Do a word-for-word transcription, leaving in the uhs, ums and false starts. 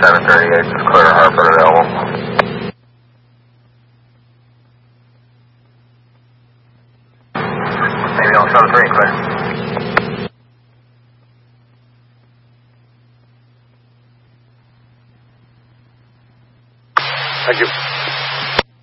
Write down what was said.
seven thirty-eight, just clear Hartford available. Maybe on seven three, clear. Thank you.